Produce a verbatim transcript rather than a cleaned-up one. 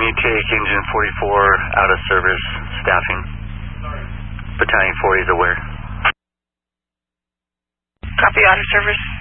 you take engine forty-four out of service staffing? Battalion forty is aware. Copy, out of service.